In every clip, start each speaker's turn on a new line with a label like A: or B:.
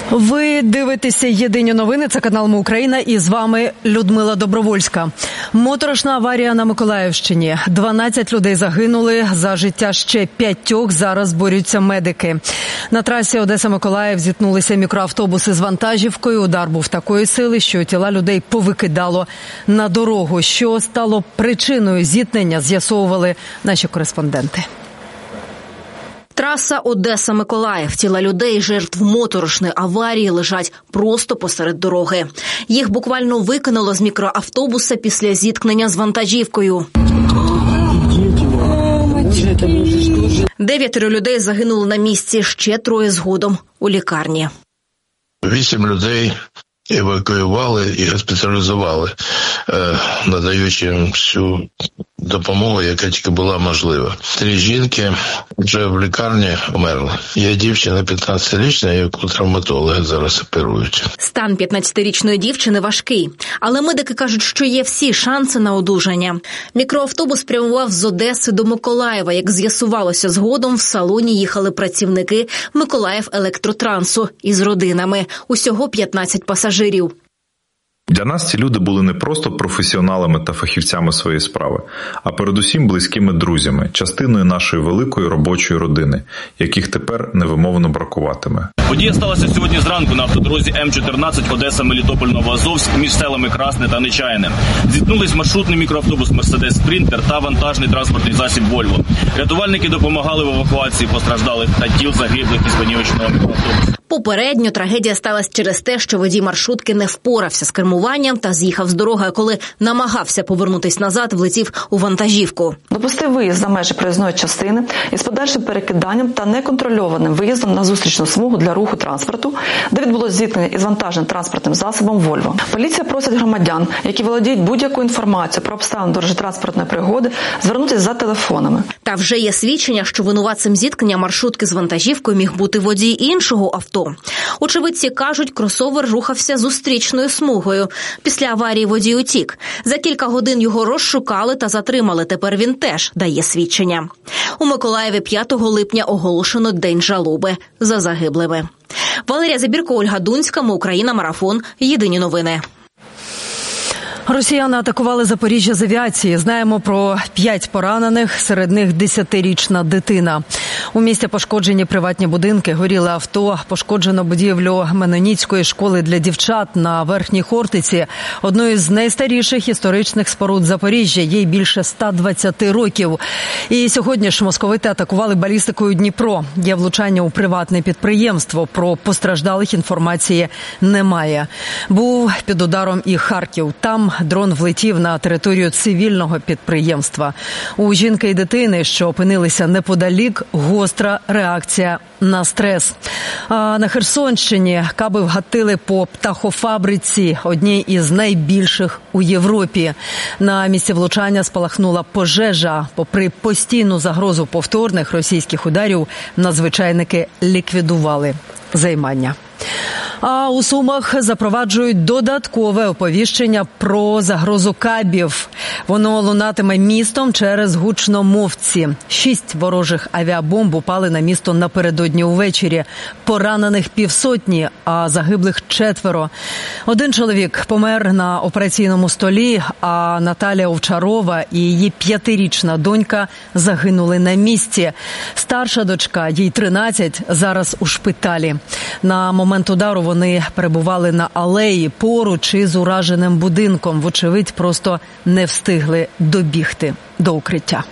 A: Ви дивитеся «Єдині новини», це канал «Ми Україна», і з вами Людмила Добровольська. Моторошна аварія на Миколаївщині. 12 людей загинули, за життя ще 5 зараз борються медики. На трасі Одеса-Миколаїв зіткнулися мікроавтобуси з вантажівкою. Удар був такої сили, що тіла людей повикидало на дорогу. Що стало причиною зіткнення, з'ясовували наші кореспонденти.
B: Траса Одеса-Миколаїв. Тіла людей, жертв моторошної аварії, лежать просто посеред дороги. Їх буквально викинуло з мікроавтобуса після зіткнення з вантажівкою. 9 людей загинули на місці, ще 3 згодом у лікарні.
C: 8 людей евакуювали і госпіталізували, надаючи їм всю допомогу, яка тільки була можлива. 3 жінки вже в лікарні померли. Є дівчина 15-річна, яку травматологи зараз оперують.
B: Стан 15-річної дівчини важкий, але медики кажуть, що є всі шанси на одужання. Мікроавтобус прямував з Одеси до Миколаєва. Як з'ясувалося згодом, в салоні їхали працівники Миколаїв-Електротрансу із родинами. Усього 15 пасажирів.
D: Для нас ці люди були не просто професіоналами та фахівцями своєї справи, а передусім близькими друзями, частиною нашої великої робочої родини, яких тепер невимовно бракуватиме.
E: Подія сталася сьогодні зранку на автодорозі М14 Одеса-Мелітополь-Новоазовськ між селами Красне та Нечаяне. Зіткнулись маршрутний мікроавтобус «Мерседес Спринтер» та вантажний транспортний засіб «Вольво». Рятувальники допомагали в евакуації постраждалих та тіл загиблих із понівеченого мікроавтобусу.
B: Попередньо трагедія сталася через те, що водій маршрутки не впорався з кермуванням та з'їхав з дороги, а коли намагався повернутись назад, влетів у вантажівку.
F: Допустив виїзд за межі проїзної частини із подальшим перекиданням та неконтрольованим виїздом на зустрічну смугу для руху транспорту, де відбулось зіткнення із вантажним транспортним засобом «Вольво». Поліція просить громадян, які володіють будь-якою інформацією про обставини дорожньо-транспортної пригоди, звернутися за телефонами.
B: Та вже є свідчення, що винуватцем зіткнення маршрутки з вантажівкою міг бути водій іншого авто. Очевидці кажуть, кросовер рухався зустрічною смугою. Після аварії водій утік. За кілька годин його розшукали та затримали. Тепер він теж дає свідчення. У Миколаєві 5 липня оголошено День жалоби за загиблими. Валерія Забірко, Ольга Дунська, Ми Україна, Марафон. Єдині новини.
A: Росіяни атакували Запоріжжя з авіації. Знаємо про 5 поранених, серед них 10-річна дитина. У місті пошкоджені приватні будинки, горіли авто, пошкоджено будівлю Меноніцької школи для дівчат на Верхній Хортиці, одної з найстаріших історичних споруд Запоріжжя, їй більше 120 років. І сьогодні ж московити атакували балістикою Дніпро. Є влучання у приватне підприємство, про постраждалих інформації немає. Був під ударом і Харків. Там дрон влетів на територію цивільного підприємства. У жінки і дитини, що опинилися неподалік, гостра реакція на стрес. А на Херсонщині каби вгатили по птахофабриці, одній із найбільших у Європі. На місці влучання спалахнула пожежа. Попри постійну загрозу повторних російських ударів, надзвичайники ліквідували займання. А у Сумах запроваджують додаткове оповіщення про загрозу кабів. Воно лунатиме містом через гучномовці. 6 ворожих авіабомб упали на місто напередодні увечері. Поранених 500, а загиблих 4. Один чоловік помер на операційному столі, а Наталія Овчарова і її 5-річна донька загинули на місці. Старша дочка, їй 13, зараз у шпиталі. На момент удару вони перебували на алеї поруч із ураженим будинком. Вочевидь, просто не встигли добігти до укриття.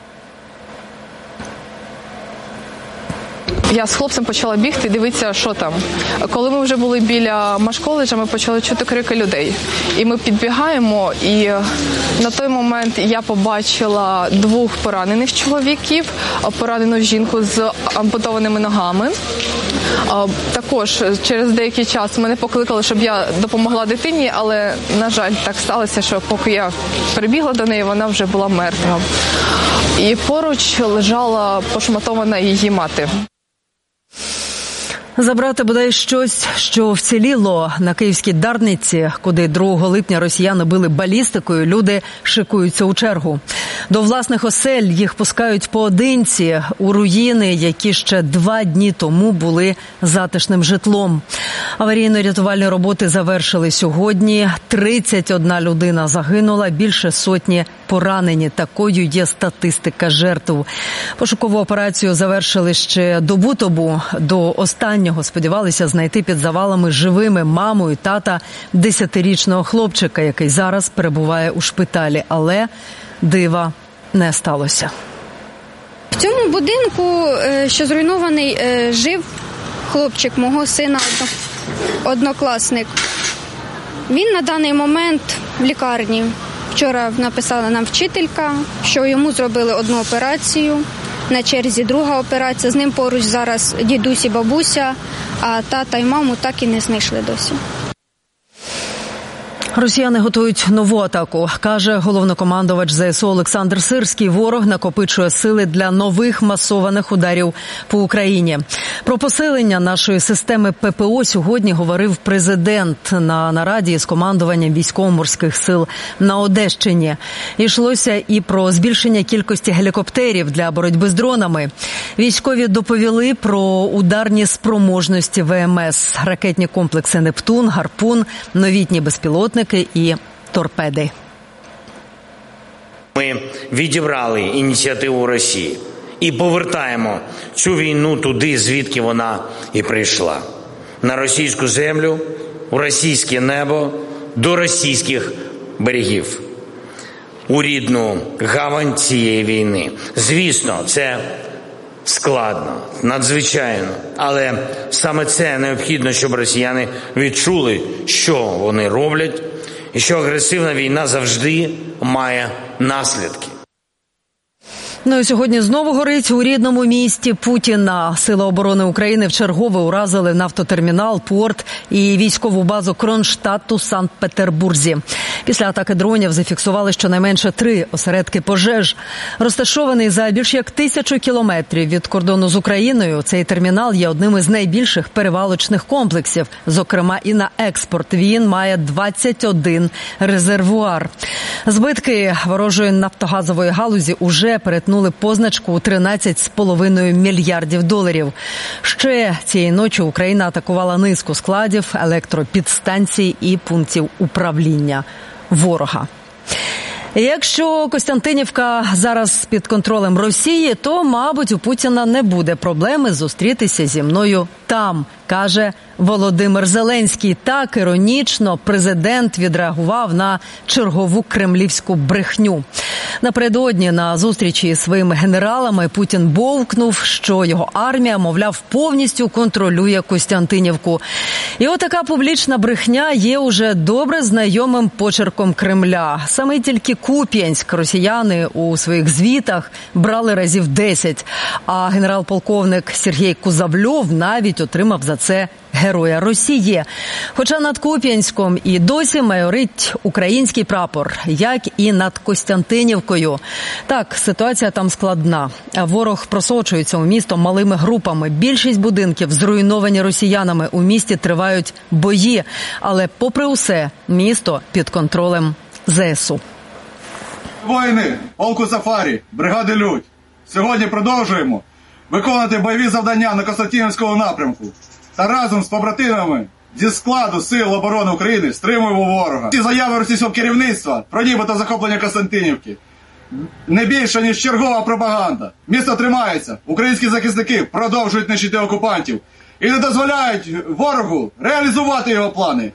G: Я з хлопцем почала бігти, дивитися, що там. Коли ми вже були біля Машколеджа, ми почали чути крики людей. І ми підбігаємо, і на той момент я побачила 2 поранених чоловіків, поранену жінку з ампутованими ногами. Також через деякий час мене покликали, щоб я допомогла дитині, але, на жаль, так сталося, що поки я прибігла до неї, вона вже була мертва. І поруч лежала пошматована її мати.
A: Забрати бодай щось, що вціліло на київській Дарниці, куди 2 липня росіяни били балістикою, люди шикуються у чергу. До власних осель їх пускають поодинці у руїни, які ще 2 дні тому були затишним житлом. Аварійно-рятувальні роботи завершили сьогодні. 31 людина загинула, більше сотні поранені. Такою є статистика жертв. Пошукову операцію завершили ще добу тому. До останнього сподівалися знайти під завалами живими маму і тата 10-річного хлопчика, який зараз перебуває у шпиталі. Але дива не сталося.
H: В цьому будинку, що зруйнований, жив хлопчик, мого сина, однокласник. Він на даний момент в лікарні. Вчора написала нам вчителька, що йому зробили 1 операцію, на черзі 2 операція. З ним поруч зараз дідусь і бабуся, а тата і маму так і не знайшли досі.
A: Росіяни готують нову атаку, каже головнокомандувач ЗСУ Олександр Сирський. Ворог накопичує сили для нових масованих ударів по Україні. Про посилення нашої системи ППО сьогодні говорив президент на нараді з командуванням військово-морських сил на Одещині. Йшлося і про збільшення кількості гелікоптерів для боротьби з дронами. Військові доповіли про ударні спроможності ВМС, ракетні комплекси «Нептун», «Гарпун», новітні безпілотники і торпеди.
I: Ми відібрали ініціативу Росії і повертаємо цю війну туди, звідки вона і прийшла. На російську землю, у російське небо, до російських берегів. У рідну гавань цієї війни. Звісно, це складно, надзвичайно, але саме це необхідно, щоб росіяни відчули, що вони роблять, і що агресивна війна завжди має наслідки.
A: Ну і сьогодні знову горить у рідному місті Путіна. Сили оборони України вчергове уразили нафтотермінал, порт і військову базу Кронштадт у Санкт-Петербурзі. Після атаки дронів зафіксували щонайменше 3 осередки пожеж. Розташований за більш як 1000 кілометрів від кордону з Україною, цей термінал є одним із найбільших перевалочних комплексів. Зокрема, і на експорт він має 21 резервуар. Збитки ворожої нафтогазової галузі уже перетнули позначку у $13,5 мільярдів. Ще цієї ночі Україна атакувала низку складів, електропідстанцій і пунктів управління ворога. Якщо Костянтинівка зараз під контролем Росії, то, мабуть, у Путіна не буде проблеми зустрітися зі мною там, каже Володимир Зеленський. Так іронічно президент відреагував на чергову кремлівську брехню. Напередодні на зустрічі із своїми генералами Путін бовкнув, що його армія, мовляв, повністю контролює Костянтинівку. І отака публічна брехня є уже добре знайомим почерком Кремля. Саме тільки Куп'янськ росіяни у своїх звітах брали разів 10, а генерал-полковник Сергій Кузовльов навіть отримав за це Героя Росії. Хоча над Куп'янськом і досі майорить український прапор, як і над Костянтинівкою. Так, ситуація там складна. Ворог просочується у місто малими групами. Більшість будинків зруйновані росіянами. У місті тривають бої. Але попри усе, місто під контролем ЗСУ.
J: Воїни, полку Сафарі, бригади Людь. Сьогодні продовжуємо виконувати бойові завдання на Костянтинівському напрямку. Та разом з побратимами зі складу Сил оборони України стримуємо ворога. Ці заяви російського керівництва про нібито захоплення Костянтинівки не більше, ніж чергова пропаганда. Місто тримається, українські захисники продовжують нищити окупантів і не дозволяють ворогу реалізувати його плани.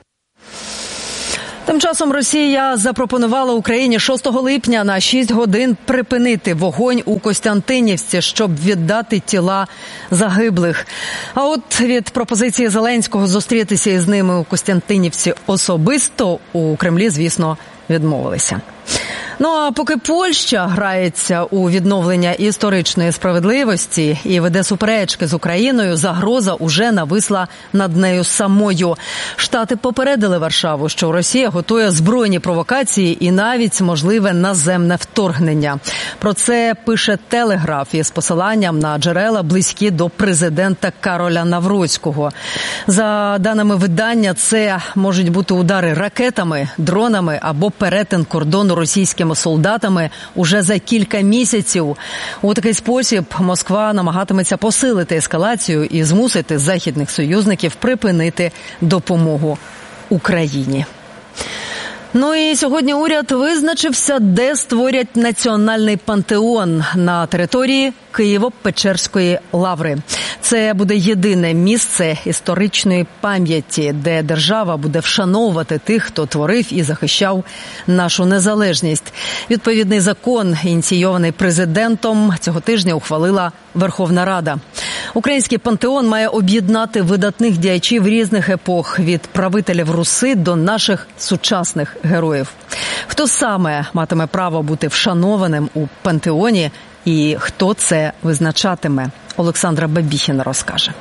A: Тим часом Росія запропонувала Україні 6 липня на 6 годин припинити вогонь у Костянтинівці, щоб віддати тіла загиблих. А от від пропозиції Зеленського зустрітися із ними у Костянтинівці особисто у Кремлі, звісно, відмовилися. Ну а поки Польща грається у відновлення історичної справедливості і веде суперечки з Україною, загроза уже нависла над нею самою. Штати попередили Варшаву, що Росія готує збройні провокації і навіть можливе наземне вторгнення. Про це пише Телеграф із посиланням на джерела, близькі до президента Кароля Навроцького. За даними видання, це можуть бути удари ракетами, дронами або перетин кордону російськими солдатами уже за кілька місяців. У такий спосіб Москва намагатиметься посилити ескалацію і змусити західних союзників припинити допомогу Україні. Ну і сьогодні уряд визначився, де створять національний пантеон на території Києво-Печерської лаври. Це буде єдине місце історичної пам'яті, де держава буде вшановувати тих, хто творив і захищав нашу незалежність. Відповідний закон, ініційований президентом, цього тижня ухвалила Верховна Рада. Український пантеон має об'єднати видатних діячів різних епох, від правителів Руси до наших сучасних героїв. Хто саме матиме право бути вшанованим у пантеоні і хто це визначатиме? Олександра Бабіхіна розкаже.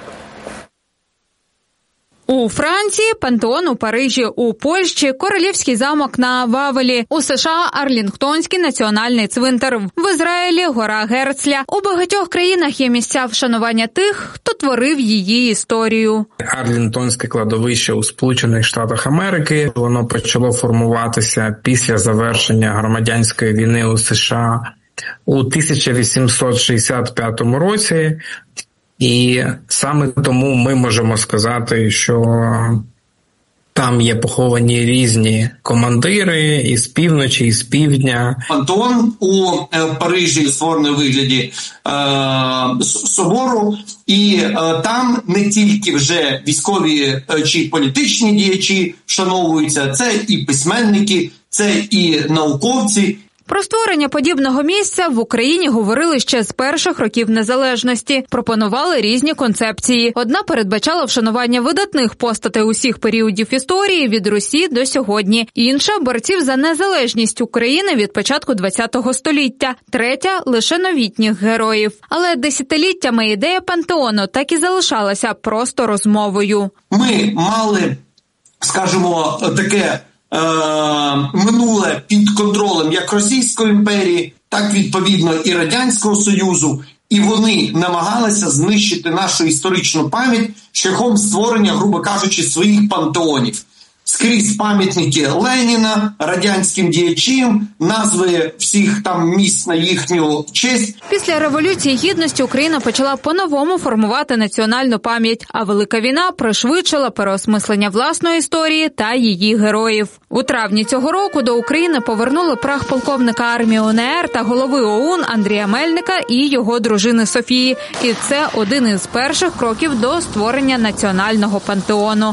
K: У Франції – пантеон у Парижі, у Польщі – Королівський замок на Вавелі, у США – Арлінгтонський національний цвинтар, в Ізраїлі – гора Герцля. У багатьох країнах є місця вшанування тих, хто творив її історію.
L: Арлінгтонське кладовище у Сполучених Штатах Америки, воно почало формуватися після завершення громадянської війни у США у 1865 році. І саме тому ми можемо сказати, що там є поховані різні командири і з півночі, і з півдня.
M: Пантеон у Парижі створений у вигляді собору, і там не тільки вже військові чи політичні діячі вшановуються, це і письменники, це і науковці.
K: Про створення подібного місця в Україні говорили ще з перших років незалежності. Пропонували різні концепції. Одна передбачала вшанування видатних постатей усіх періодів історії від Русі до сьогодні. Інша – борців за незалежність України від початку ХХ століття. Третя – лише новітніх героїв. Але десятиліттями ідея пантеону так і залишалася просто розмовою.
M: Ми мали, скажімо, таке минуле під контролем як Російської імперії, так відповідно і Радянського Союзу, і вони намагалися знищити нашу історичну пам'ять шляхом створення, грубо кажучи, своїх пантеонів. Скрізь пам'ятники Леніна, радянським діячам, назви всіх там місць на їхню честь.
K: Після Революції Гідності Україна почала по-новому формувати національну пам'ять, а Велика війна пришвидшила переосмислення власної історії та її героїв. У травні цього року до України повернули прах полковника армії УНР та голови ОУН Андрія Мельника і його дружини Софії. І це один із перших кроків до створення національного пантеону.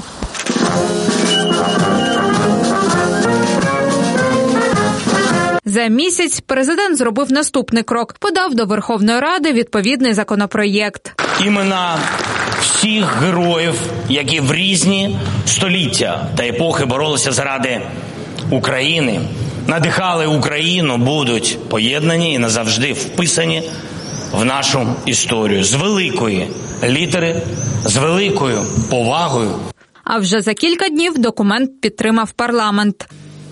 K: За місяць президент зробив наступний крок – подав до Верховної Ради відповідний законопроєкт.
I: Імена всіх героїв, які в різні століття та епохи боролися заради України, надихали Україну, будуть поєднані і назавжди вписані в нашу історію з великої літери, з великою повагою.
K: А вже за кілька днів документ підтримав парламент.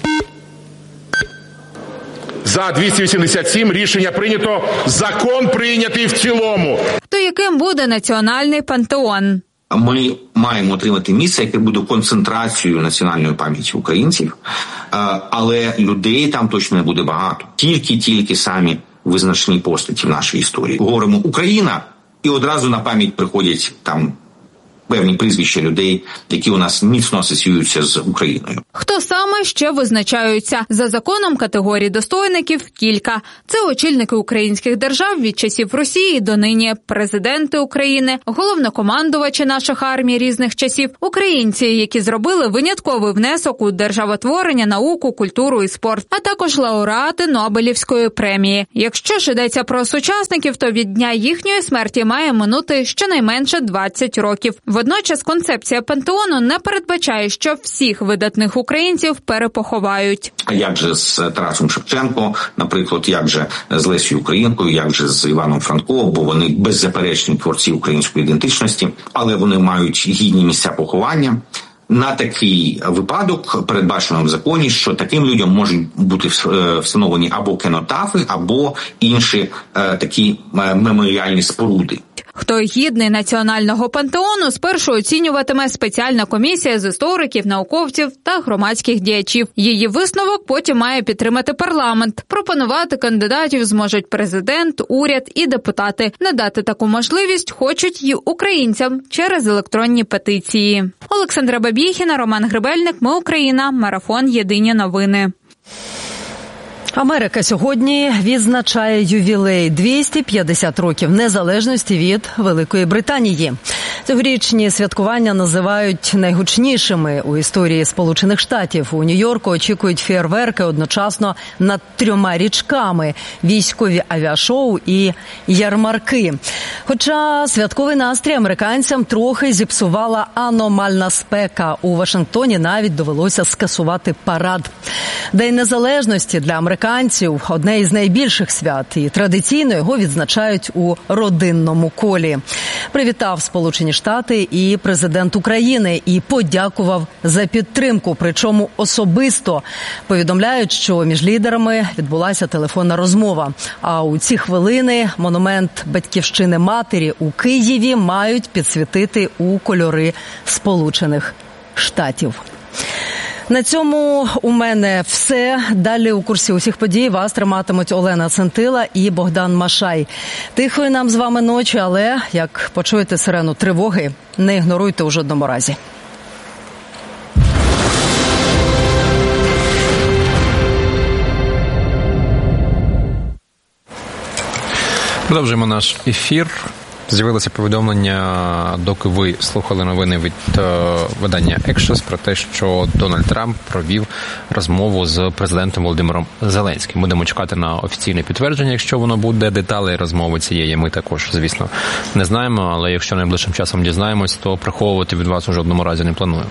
N: За 287 рішення прийнято, закон прийнятий в цілому.
K: То яким буде національний пантеон?
O: Ми маємо отримати місце, яке буде концентрацією національної пам'яті українців, але людей там точно не буде багато. Тільки самі визначні постаті в нашій історії. Говоримо «Україна» і одразу на пам'ять приходять там певні прізвища людей, які у нас міцно асоціюються з Україною.
K: Хто саме ще визначаються? За законом категорій достойників кілька. Це очільники українських держав від часів Росії до нині, президенти України, головнокомандувачі наших армій різних часів, українці, які зробили винятковий внесок у державотворення, науку, культуру і спорт, а також лауреати Нобелівської премії. Якщо ж йдеться про сучасників, то від дня їхньої смерті має минути щонайменше 20 років. Водночас концепція пантеону не передбачає, що всіх видатних українців перепоховають.
O: А як же з Тарасом Шевченко, наприклад, як же з Лесією Українкою, як же з Іваном Франко, бо вони беззаперечні творці української ідентичності, але вони мають гідні місця поховання. На такий випадок передбачено в законі, що таким людям можуть бути встановлені або кенотафи, або інші такі меморіальні споруди.
K: Хто гідний національного пантеону, спершу оцінюватиме спеціальна комісія з істориків, науковців та громадських діячів. Її висновок потім має підтримати парламент. Пропонувати кандидатів зможуть президент, уряд і депутати. Надати таку можливість хочуть й українцям через електронні петиції. Олександра Бабіхіна, Роман Гребельник, Ми Україна, Марафон Єдині новини.
A: Америка сьогодні відзначає ювілей – 250 років незалежності від Великої Британії. Цьогорічні святкування називають найгучнішими у історії Сполучених Штатів. У Нью-Йорку очікують фєєрверки одночасно над 3 річками – військові авіашоу і ярмарки. Хоча святковий настрій американцям трохи зіпсувала аномальна спека. У Вашингтоні навіть довелося скасувати парад. День незалежності для американців – одне із найбільших свят, і традиційно його відзначають у родинному колі. Привітав Сполучені Штати і президент України і подякував за підтримку, причому особисто. Повідомляють, що між лідерами відбулася телефонна розмова. А у ці хвилини монумент Батьківщини Матері у Києві мають підсвітити у кольори Сполучених Штатів. На цьому у мене все. Далі у курсі усіх подій вас триматимуть Олена Центила і Богдан Машай. Тихої нам з вами ночі, але, як почуєте сирену тривоги, не ігноруйте у жодному разі.
P: Продовжуємо наш ефір. З'явилося повідомлення, доки ви слухали новини від видання Axios, про те, що Дональд Трамп провів розмову з президентом Володимиром Зеленським. Будемо чекати на офіційне підтвердження, якщо воно буде. Деталей розмови цієї ми також, звісно, не знаємо, але якщо найближчим часом дізнаємось, то приховувати від вас у жодному разі не планую.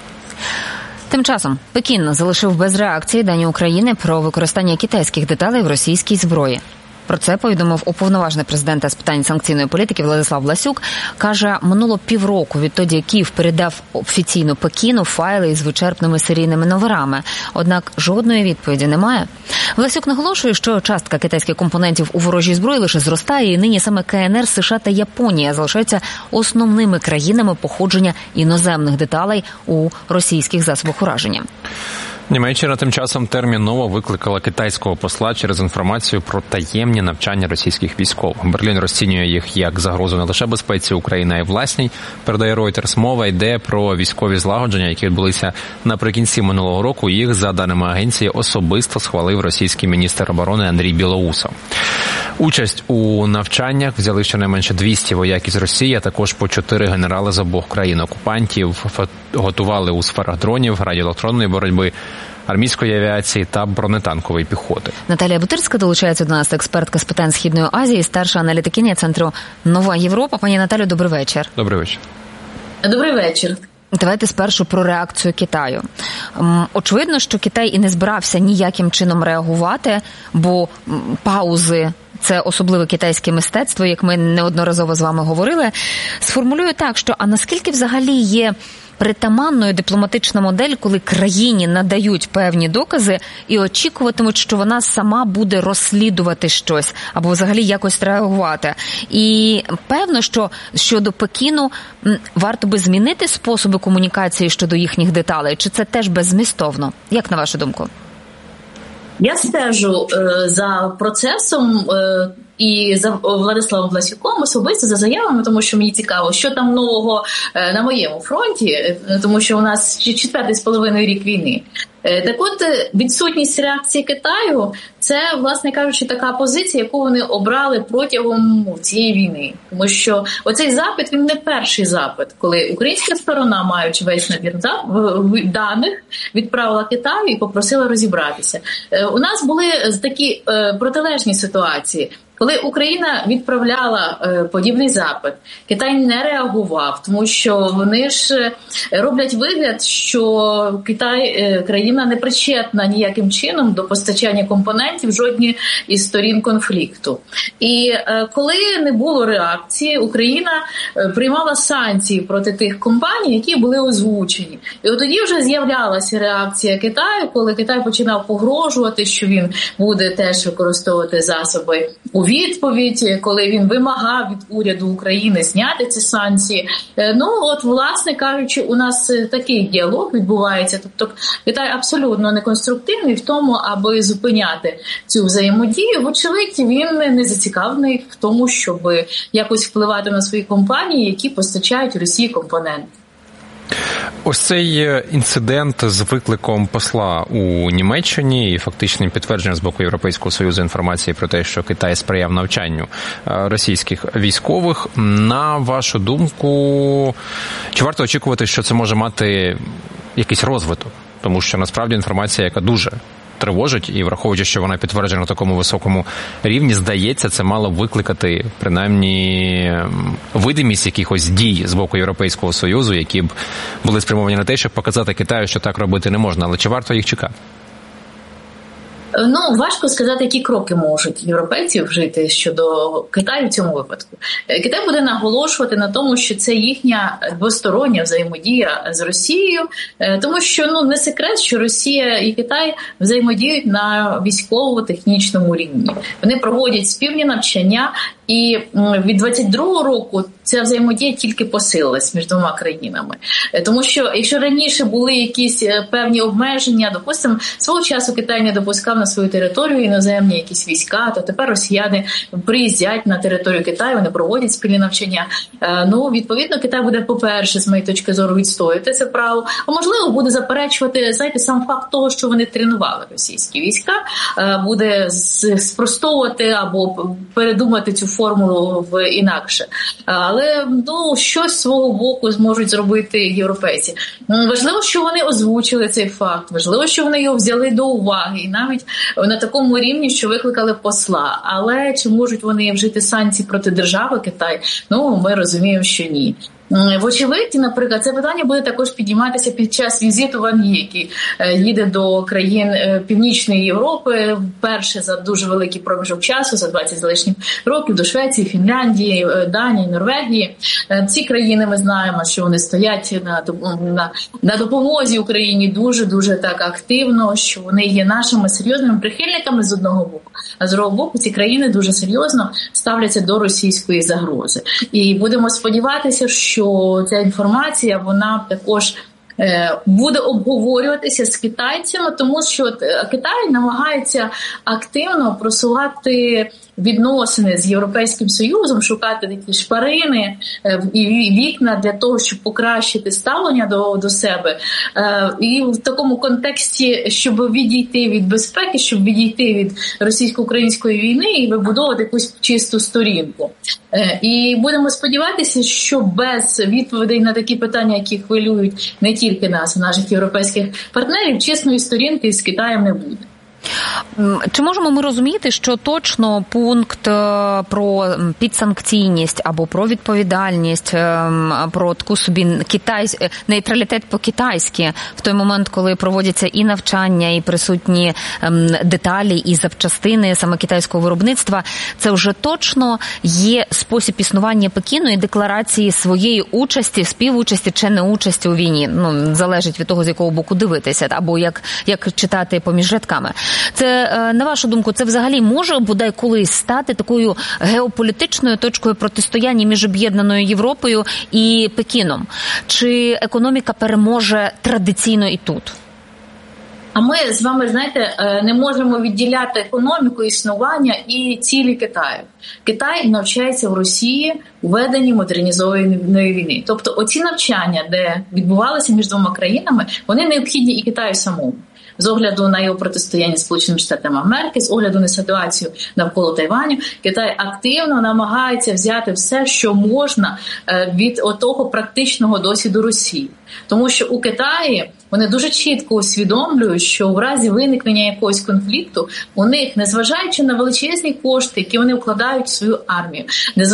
Q: Тим часом Пекін залишив без реакції дані України про використання китайських деталей в російській зброї. Про це повідомив уповноважений президента з питань санкційної політики Владислав Власюк. Каже, минуло півроку відтоді, як Київ передав офіційно Пекіну файли із вичерпними серійними номерами. Однак жодної відповіді немає. Власюк наголошує, що частка китайських компонентів у ворожій зброї лише зростає, і нині саме КНР, США та Японія залишаються основними країнами походження іноземних деталей у російських засобах ураження.
P: Німеччина тим часом терміново викликала китайського посла через інформацію про таємні навчання російських військових. Берлін розцінює їх як загрозу не лише безпеці України, а й власній. Передає Reuters, мова йде про військові злагодження, які відбулися наприкінці минулого року. Їх, за даними агенції, особисто схвалив російський міністр оборони Андрій Білоусов. Участь у навчаннях взяли щонайменше 200 вояків з Росії, а також по 4 генерали з обох країн-окупантів. Готували у сферах дронів, радіоелектронної боротьби, армійської авіації та бронетанкової піхоти.
Q: Наталія Бутирська долучається до нас, експертка з питань Східної Азії, старша аналітикиня Центру «Нова Європа». Пані Наталю, добрий вечір.
P: Добрий вечір.
R: Добрий вечір.
Q: Давайте спершу про реакцію Китаю. Очевидно, що Китай і не збирався ніяким чином реагувати, бо паузи – це особливе китайське мистецтво, як ми неодноразово з вами говорили. Сформулюю так, що а наскільки взагалі є притаманною дипломатична модель, коли країні надають певні докази і очікуватимуть, що вона сама буде розслідувати щось або взагалі якось реагувати. І певно, що щодо Пекіну варто би змінити способи комунікації щодо їхніх деталей, чи це теж беззмістовно? Як на вашу думку?
R: Я стежу за процесом і за Владиславом Власюком особисто за заявами, тому що мені цікаво, що там нового на моєму фронті, тому що у нас 4,5 рік війни. Так от, відсутність реакції Китаю – це, власне кажучи, така позиція, яку вони обрали протягом цієї війни. Тому що оцей запит, він не перший запит, коли українська сторона, маючи весь набір даних, відправила Китаю і попросила розібратися. У нас були такі протилежні ситуації. Коли Україна відправляла подібний запит, Китай не реагував, тому що вони ж роблять вигляд, що Китай, країна не причетна ніяким чином до постачання компонентів жодній із сторін конфлікту. І коли не було реакції, Україна приймала санкції проти тих компаній, які були озвучені. І от тоді вже з'являлася реакція Китаю, коли Китай починав погрожувати, що він буде теж використовувати засоби у відповідь, коли він вимагав від уряду України зняти ці санкції. Ну, от, власне кажучи, у нас такий діалог відбувається. Тобто Китай абсолютно не конструктивний в тому, аби зупиняти цю взаємодію. Вочевидь, він не зацікавлений в тому, щоб якось впливати на свої компанії, які постачають Росії компоненти.
P: Ось цей інцидент з викликом посла у Німеччині і фактичним підтвердженням з боку Європейського Союзу інформації про те, що Китай сприяв навчанню російських військових. На вашу думку, чи варто очікувати, що це може мати якийсь розвиток? Тому що насправді інформація, яка дуже тривожить, і враховуючи, що вона підтверджена на такому високому рівні, здається, це мало б викликати принаймні видимість якихось дій з боку Європейського Союзу, які б були спрямовані на те, щоб показати Китаю, що так робити не можна. Але чи варто їх чекати?
R: Ну, важко сказати, які кроки можуть європейці вжити щодо Китаю в цьому випадку. Китай буде наголошувати на тому, що це їхня двостороння взаємодія з Росією, тому що, не секрет, що Росія і Китай взаємодіють на військово-технічному рівні. Вони проводять спільні навчання, і від 22-го року ця взаємодія тільки посилилась між двома країнами. Тому що, якщо раніше були якісь певні обмеження, допустимо, свого часу Китай не допускав на свою територію іноземні якісь війська, то тепер росіяни приїздять на територію Китаю, вони проводять спільні навчання. Відповідно, Китай буде, по-перше, з моєї точки зору, відстоювати це право, а можливо, буде заперечувати, сам факт того, що вони тренували російські війська, буде спростовувати або передумати цю формулу інакше. Але, щось з свого боку зможуть зробити європейці. Важливо, що вони озвучили цей факт, важливо, що вони його взяли до уваги, і навіть на такому рівні, що викликали посла. Але чи можуть вони вжити санкції проти держави Китай? Ми розуміємо, що ні. Вочевидь, наприклад, це питання буде також підійматися під час візиту Ван Ї, який їде до країн Північної Європи вперше за дуже великий проміжок часу, за 20 з лишнім років, до Швеції, Фінляндії, Данії, Норвегії. Ці країни, ми знаємо, що вони стоять на допомозі Україні дуже-дуже так активно, що вони є нашими серйозними прихильниками з одного боку, а з другого боку ці країни дуже серйозно ставляться до російської загрози. І будемо сподіватися, що ця інформація, вона також буде обговорюватися з китайцями, тому що Китай намагається активно просувати відносини з Європейським Союзом, шукати такі шпарини і вікна для того, щоб покращити ставлення до себе. І в такому контексті, щоб відійти від безпеки, щоб відійти від російсько-української війни і вибудовувати якусь чисту сторінку. І будемо сподіватися, що без відповідей на такі питання, які хвилюють не тільки нас, а наших європейських партнерів, чесної сторінки з Китаєм не буде.
Q: Чи можемо ми розуміти, що точно пункт про підсанкційність або про відповідальність, про таку собі нейтралітет по-китайськи в той момент, коли проводяться і навчання, і присутні деталі, і запчастини саме китайського виробництва, це вже точно є спосіб існування Пекіну і декларації своєї участі, співучасті чи неучасті у війні? Залежить від того, з якого боку дивитися, або як читати поміж рядками. Це, на вашу думку, це взагалі може бодай колись стати такою геополітичною точкою протистояння між об'єднаною Європою і Пекіном? Чи економіка переможе традиційно і тут?
R: А ми з вами, не можемо відділяти економіку, існування і цілі Китаю. Китай навчається в Росії у веденні модернізованої війни. Тобто оці навчання, де відбувалися між двома країнами, вони необхідні і Китаю самому. з огляду на його протистояння Сполученим Штатам Америки, з огляду на ситуацію навколо Тайваню, Китай активно намагається взяти все, що можна від того практичного досвіду Росії. Тому що у Китаї вони дуже чітко усвідомлюють, що в разі виникнення якогось конфлікту у них, незважаючи на величезні кошти, які вони вкладають в свою армію,